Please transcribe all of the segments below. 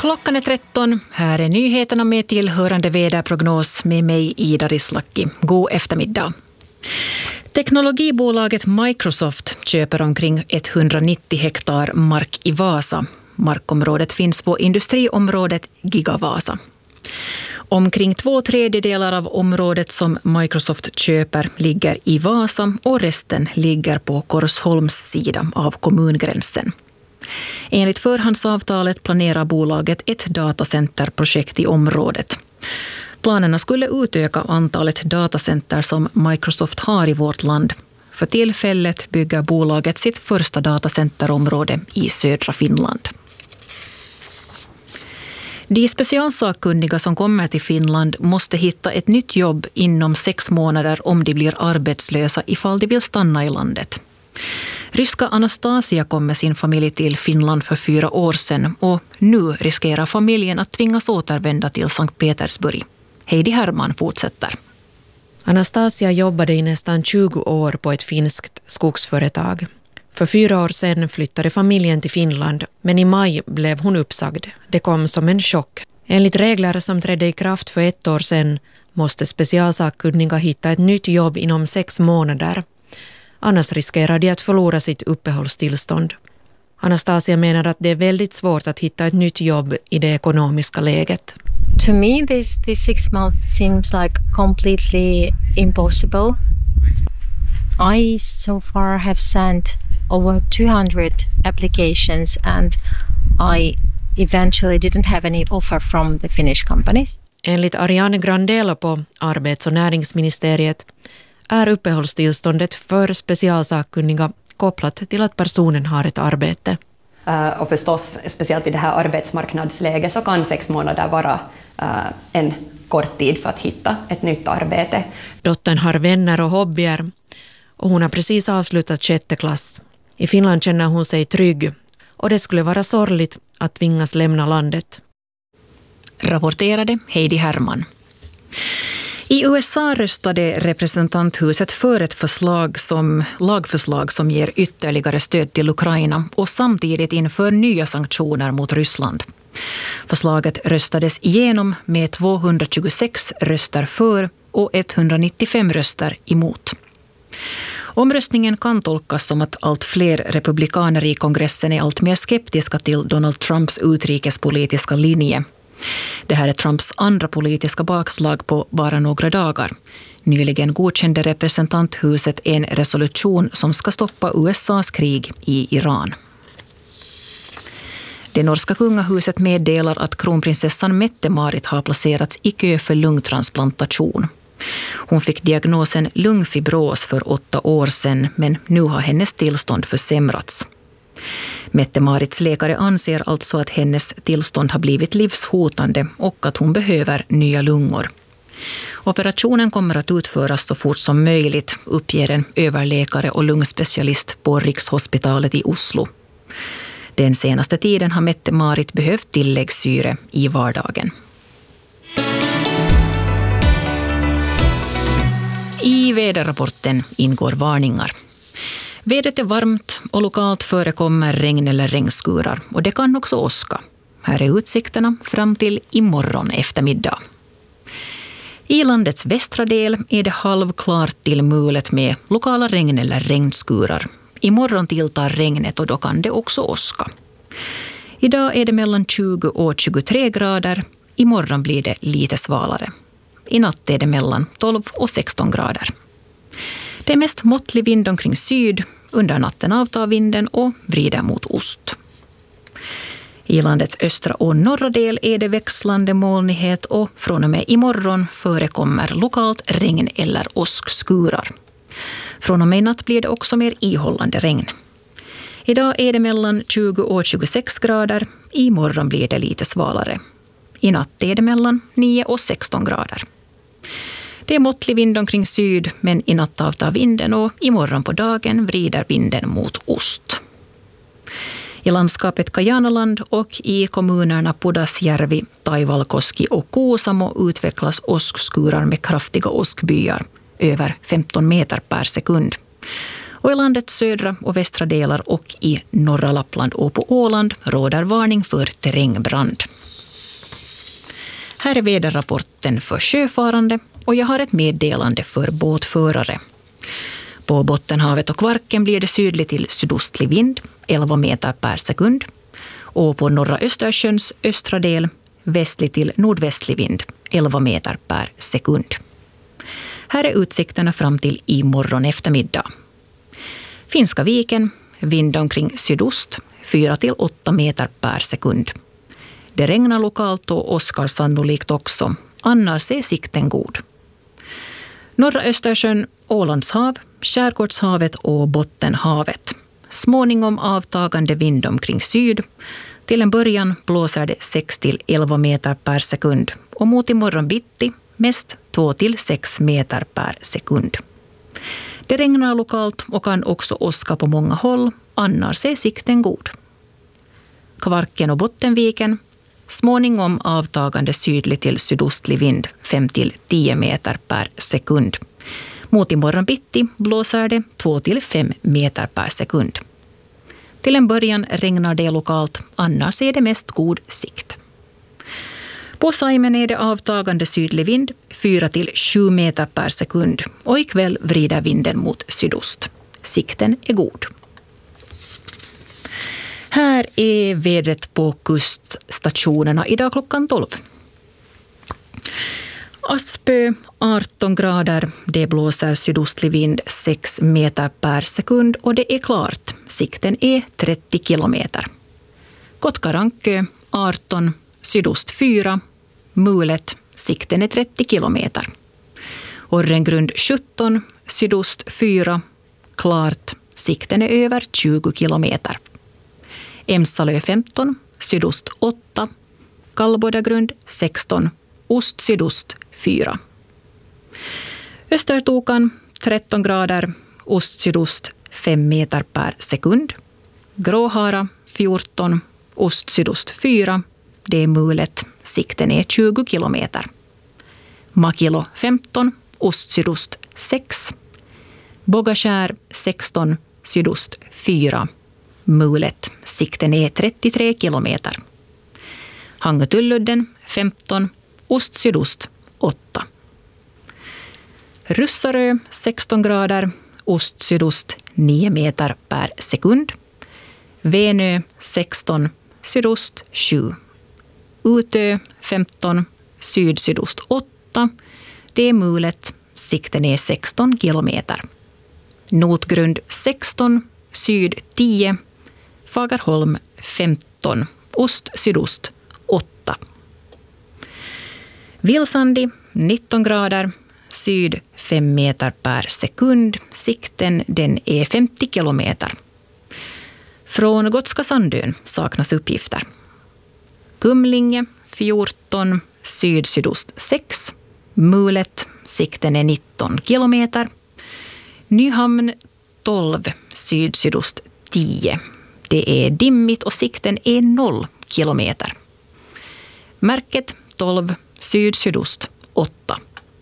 Klockan är 13. Här är nyheterna med tillhörande väderprognos med mig Ida Rislaki. God eftermiddag. Teknologibolaget Microsoft köper omkring 190 hektar mark i Vasa. Markområdet finns på industriområdet Gigavasa. Omkring 2/3 av området som Microsoft köper ligger i Vasa och resten ligger på Korsholms sida av kommungränsen. Enligt förhandsavtalet planerar bolaget ett datacenterprojekt i området. Planerna skulle utöka antalet datacenter som Microsoft har i vårt land. För tillfället bygger bolaget sitt första datacenterområde i södra Finland. De specialsakkunniga som kommer till Finland måste hitta ett nytt jobb inom 6 månader om de blir arbetslösa ifall de vill stanna i landet. Ryska Anastasia kom med sin familj till Finland för 4 år sedan och nu riskerar familjen att tvingas återvända till Sankt Petersburg. Heidi Herman fortsätter. Anastasia jobbade i nästan 20 år på ett finskt skogsföretag. För 4 år sedan flyttade familjen till Finland, men i maj blev hon uppsagd. Det kom som en chock. Enligt regler som trädde i kraft för 1 år sedan måste specialsakkunniga hitta ett nytt jobb inom 6 månader. Annars riskerar de att förlora sitt uppehållstillstånd. Anastasia menar att det är väldigt svårt att hitta ett nytt jobb i det ekonomiska läget. To me, this 6 months seems like completely impossible. I so far have sent over 200 applications and I eventually didn't have any offer from the Finnish companies. Enligt Ariane Grandelo på Arbets- och näringsministeriet är uppehållstillståndet för specialsakkunniga kopplat till att personen har ett arbete. Och förstås, speciellt i det här arbetsmarknadsläget så kan 6 månader vara en kort tid för att hitta ett nytt arbete. Dottern har vänner och hobbyer och hon har precis avslutat 6:e klass. I Finland känner hon sig trygg och det skulle vara sorgligt att tvingas lämna landet. Rapporterade Heidi Herman. I USA röstade representanthuset för ett lagförslag som ger ytterligare stöd till Ukraina och samtidigt inför nya sanktioner mot Ryssland. Förslaget röstades igenom med 226 röster för och 195 röster emot. Omröstningen kan tolkas som att allt fler republikaner i kongressen är allt mer skeptiska till Donald Trumps utrikespolitiska linje. Det här är Trumps andra politiska bakslag på bara några dagar. Nyligen godkände representanthuset en resolution som ska stoppa USAs krig i Iran. Det norska kungahuset meddelar att kronprinsessan Mette-Marit har placerats i kö för lungtransplantation. Hon fick diagnosen lungfibros för 8 år sedan, men nu har hennes tillstånd försämrats. Mette-Marits läkare anser alltså att hennes tillstånd har blivit livshotande och att hon behöver nya lungor. Operationen kommer att utföras så fort som möjligt, uppger en överläkare och lungspecialist på Rikshospitalet i Oslo. Den senaste tiden har Mette-Marit behövt tilläggssyre i vardagen. I väderrapporten ingår varningar. Vädret är varmt och lokalt förekommer regn eller regnskurar och det kan också åska. Här är utsikterna fram till imorgon eftermiddag. I landets västra del är det halvklart till mulet med lokala regn eller regnskurar. Imorgon tilltar regnet och då kan det också åska. Idag är det mellan 20 och 23 grader. Imorgon blir det lite svalare. I natt är det mellan 12 och 16 grader. Det är mest måttlig vind omkring syd. Under natten avtar vinden och vrider mot ost. I landets östra och norra del är det växlande molnighet och från och med imorgon förekommer lokalt regn eller åskskurar. Från och med natt blir det också mer ihållande regn. Idag är det mellan 20 och 26 grader. Imorgon blir det lite svalare. I natt är det mellan 9 och 16 grader. Det är måttlig vind omkring syd, men i natt avtar vinden och imorgon på dagen vrider vinden mot ost. I landskapet Kajanaland och i kommunerna Pudasjärvi, Taivalkoski och Kuusamo utvecklas åskskurar med kraftiga åskbyar, över 15 meter per sekund. Och i landets södra och västra delar och i norra Lappland och på Åland råder varning för terrängbrand. Här är väderrapporten för sjöfarande och jag har ett meddelande för båtförare. På Bottenhavet och Kvarken blir det sydlig till sydostlig vind, 11 meter per sekund. Och på norra Östersjöns östra del, västlig till nordvästlig vind, 11 meter per sekund. Här är utsikterna fram till imorgon eftermiddag. Finska viken, vind omkring sydost, 4-8 meter per sekund. Det regnar lokalt och åskar sannolikt också, annars är sikten god. Norra Östersjön, Ålandshav, Skärgårdshavet och Bottenhavet. Småningom avtagande vind omkring syd. Till en början blåser det 6-11 meter per sekund och mot imorgon bitti mest 2-6 meter per sekund. Det regnar lokalt och kan också åska på många håll, annars är sikten god. Kvarken och Bottenviken, småningom avtagande sydlig till sydostlig vind 5-10 meter per sekund. Mot imorgon bitti blåser det 2-5 meter per sekund. Till en början regnar det lokalt, annars är det mest god sikt. På Saimen är det avtagande sydlig vind 4-7 meter per sekund och ikväll vrider vinden mot sydost. Sikten är god. Här är vädret på kuststationerna idag klockan 12. Aspö 18 grader, det blåser sydostlig vind 6 meter per sekund och det är klart. Sikten är 30 kilometer. Kotkarankö 18, sydost 4, mulet, sikten är 30 kilometer. Orrengrund 17, sydost 4, klart, sikten är över 20 kilometer. Emsalö 15, sydost 8, Kallbodagrund 16, ost-sydost 4. Östertokan 13 grader, ost-sydost 5 meter per sekund. Gråhara 14, ost-sydost 4, det är mulet, sikten är 20 kilometer. Makilo 15, ost-sydost 6. Bogaskär 16, sydost 4, mulet, sikten är 33 kilometer. Hangetulludden 15, ost-sydost 8. Russarö 16 grader, ost-sydost 9 meter per sekund. Venö 16, sydost 7. Utö 15, syd-sydost 8. Det är mulet, sikten är 16 kilometer. Notgrund 16, syd 10. Fagerholm 15, ost-sydost 8. Vilsandi 19 grader, syd 5 meter per sekund. Sikten den är 50 kilometer. Från Gotska Sandön saknas uppgifter. Kumlinge 14, syd-sydost 6. Mulet, sikten är 19 kilometer. Nyhamn 12, syd-sydost 10. Det är dimmigt och sikten är 0 kilometer. Märket 12, syd-sydost 8.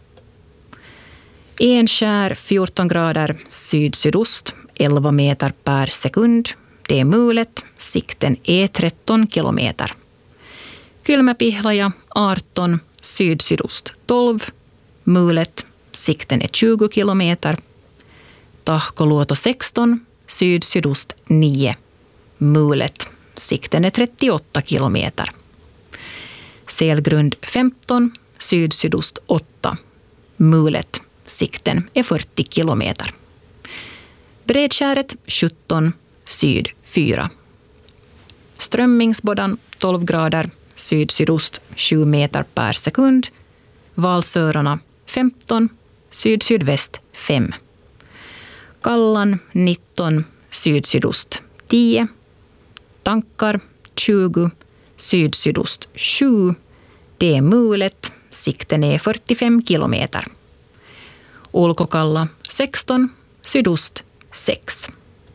Enskär 14 grader, syd-sydost 11 meter per sekund. Det är mulet, sikten är 13 kilometer. Kylmäpihlaja 18, syd-sydost 12. Mulet, sikten är 20 kilometer. Tahkoluoto 16, syd-sydost 9. Mulet, sikten är 38 kilometer. Selgrund 15, syd-sydost 8. Mulet, sikten är 40 kilometer. Bredskäret 17, syd 4. Strömmingsboddan 12 grader, syd-sydost 7 meter per sekund. Valsörarna 15, syd-sydväst 5. Kallan 19, syd-sydost 10. Tankar 20, syd-sydost 7. Det är mulet, sikten är 45 kilometer. Ulkokalla 16, sydost 6.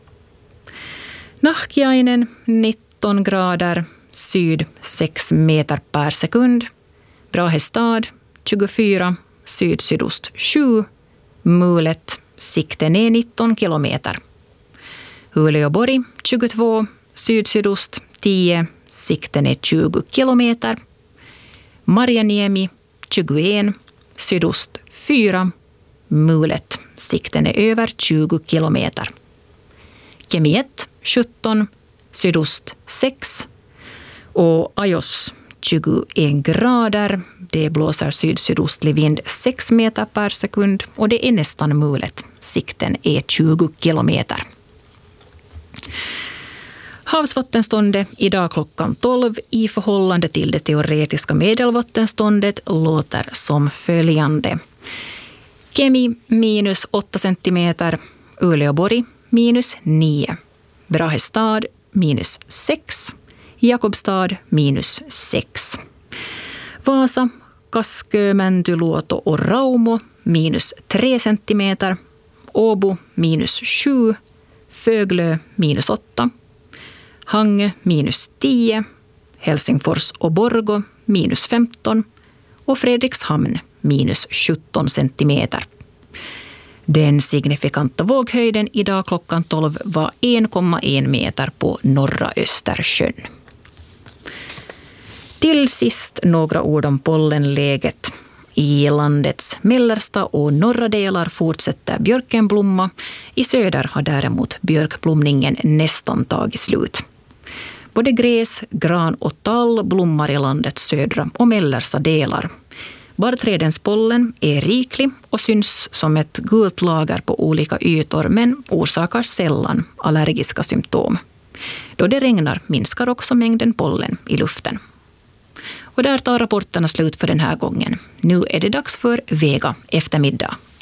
Nahkiainen 19 grader, syd 6 meter per sekund. Brahestad 24, syd-sydost 7. Mulet, sikten är 19 kilometer. Uleåborg 22, syd-sydost 10, sikten är 20 kilometer. Marjaniemi 21, sydost 4, Mulet, sikten är över 20 kilometer. Kemi 1, 17, sydost 6 och Ajos 21 grader. Det blåser syd-sydostlig vind 6 meter per sekund och det är nästan mulet. Sikten är 20 kilometer. Havsvattenståndet idag klockan 12 i förhållande till det teoretiska medelvattenståndet låter som följande. Kemi minus 8 centimeter, Uleåborg minus 9, Brahestad minus 6, Jakobstad minus 6. Vasa, Kaskö, Mäntyluoto och Raumo minus 3 centimeter, Åbo minus 7, Föglö minus 8, Hangö minus 10, Helsingfors och Borgå minus 15 och Fredrikshamn minus 17 centimeter. Den signifikanta våghöjden idag klockan 12 var 1,1 meter på norra Östersjön. Till sist några ord om pollenläget. I landets mellersta och norra delar fortsätter björken blomma. I söder har däremot björkblomningen nästan tagit slut. Både gräs, gran och tall blommar i landets södra och mellersta delar. Barrträdens pollen är riklig och syns som ett gult lager på olika ytor men orsakar sällan allergiska symptom. Då det regnar minskar också mängden pollen i luften. Och där tar rapporterna slut för den här gången. Nu är det dags för Vega eftermiddag.